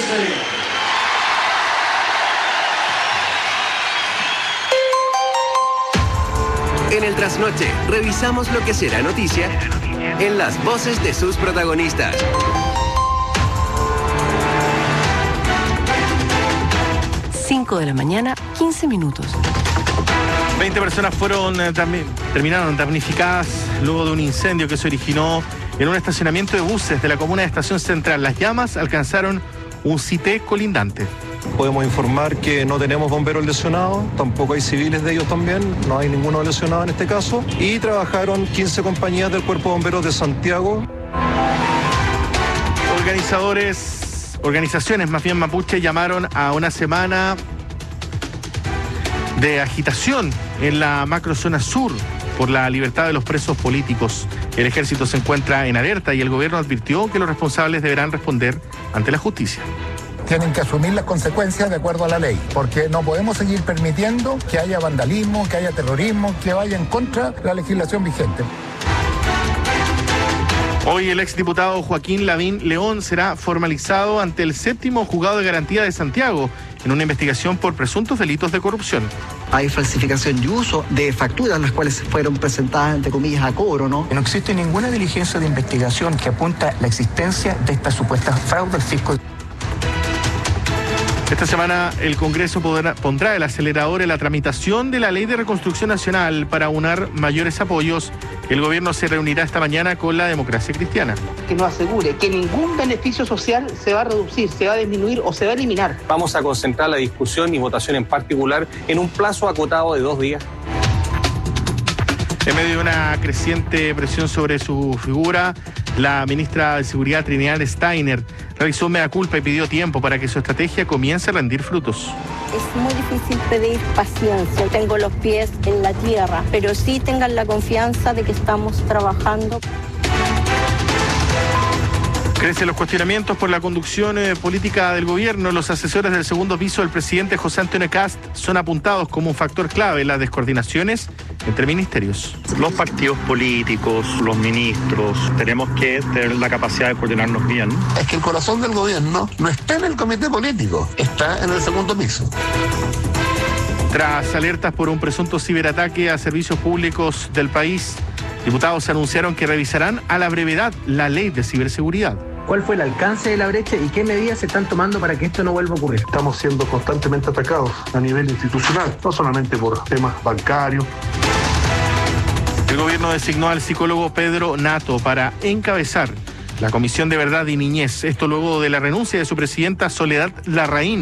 En el trasnoche, revisamos lo que será noticia en las voces de sus protagonistas. 5 de la mañana, 15 minutos. 20 personas terminaron damnificadas luego de un incendio que se originó en un estacionamiento de buses de la comuna de Estación Central. Las llamas alcanzaron un CITE colindante. Podemos informar que no tenemos bomberos lesionados, tampoco hay civiles de ellos también, no hay ninguno lesionado en este caso. Y trabajaron 15 compañías del Cuerpo de Bomberos de Santiago. Organizaciones más bien mapuche llamaron a una semana de agitación en la macrozona sur por la libertad de los presos políticos. El ejército se encuentra en alerta y el gobierno advirtió que los responsables deberán responder ante la justicia. Tienen que asumir las consecuencias de acuerdo a la ley, porque no podemos seguir permitiendo que haya vandalismo, que haya terrorismo, que vaya en contra de la legislación vigente. Hoy el exdiputado Joaquín Lavín León será formalizado ante el 7º Juzgado de Garantía de Santiago en una investigación por presuntos delitos de corrupción. Hay falsificación y uso de facturas, las cuales fueron presentadas, entre comillas, a cobro, ¿no? No existe ninguna diligencia de investigación que apunta a la existencia de esta supuesta fraude al fisco. Esta semana el Congreso pondrá el acelerador en la tramitación de la Ley de Reconstrucción Nacional para unar mayores apoyos. El gobierno se reunirá esta mañana con la Democracia Cristiana. Que nos asegure que ningún beneficio social se va a reducir, se va a disminuir o se va a eliminar. Vamos a concentrar la discusión y votación en particular en un plazo acotado de 2 días. En medio de una creciente presión sobre su figura, la ministra de Seguridad, Trinidad Steiner, realizó mea culpa y pidió tiempo para que su estrategia comience a rendir frutos. Es muy difícil pedir paciencia. Tengo los pies en la tierra, pero sí tengan la confianza de que estamos trabajando. Crecen los cuestionamientos por la conducción política del gobierno. Los asesores del segundo piso del presidente José Antonio Kast son apuntados como un factor clave en las descoordinaciones entre ministerios. Los partidos políticos, los ministros, tenemos que tener la capacidad de coordinarnos bien. Es que el corazón del gobierno no está en el comité político, está en el segundo piso. Tras alertas por un presunto ciberataque a servicios públicos del país, diputados anunciaron que revisarán a la brevedad la ley de ciberseguridad. ¿Cuál fue el alcance de la brecha y qué medidas se están tomando para que esto no vuelva a ocurrir? Estamos siendo constantemente atacados a nivel institucional, no solamente por temas bancarios. El gobierno designó al psicólogo Pedro Nato para encabezar la Comisión de Verdad y Niñez. Esto luego de la renuncia de su presidenta Soledad Larraín.